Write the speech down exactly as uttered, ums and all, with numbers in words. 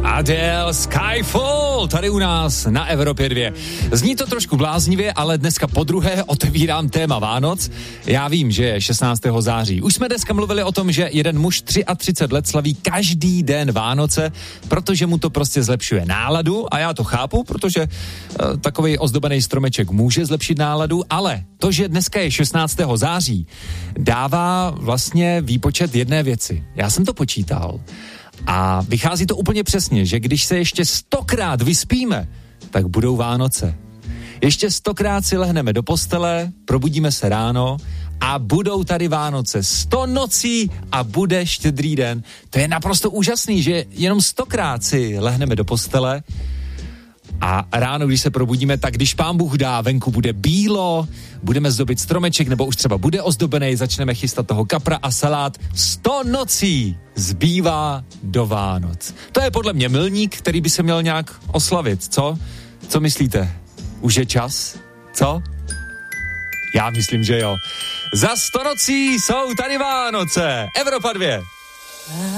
Adele, Skyfall, tady u nás na Evropě dva. Zní to trošku bláznivě, ale dneska podruhé otevírám téma Vánoc. Já vím, že je šestnáctého září. Už jsme dneska mluvili o tom, že jeden muž třicet tři let slaví každý den Vánoce, protože mu to prostě zlepšuje náladu a já to chápu, protože e, takový ozdobený stromeček může zlepšit náladu, ale to, že dneska je šestnáctého září, dává vlastně výpočet jedné věci. Já jsem to počítal. A vychází to úplně přesně, že když se ještě stokrát vyspíme, tak budou Vánoce. Ještě stokrát si lehneme do postele, probudíme se ráno a budou tady Vánoce. Sto nocí a bude Štědrý den. To je naprosto úžasný, že jenom stokrát si lehneme do postele a ráno, když se probudíme, tak když Pán Bůh dá, venku bude bílo, budeme zdobit stromeček, nebo už třeba bude ozdobený, začneme chystat toho kapra a salát. Sto nocí zbývá do Vánoc. To je podle mě milník, který by se měl nějak oslavit, co? Co myslíte? Už je čas? Co? Já myslím, že jo. Za sto nocí jsou tady Vánoce. Evropa dva.